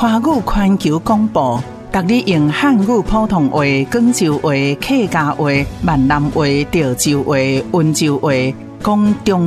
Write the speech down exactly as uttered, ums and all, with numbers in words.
华语环球广播，逐日用汉语普通话、广州话、客家话、闽南话、潮州话、温州话讲中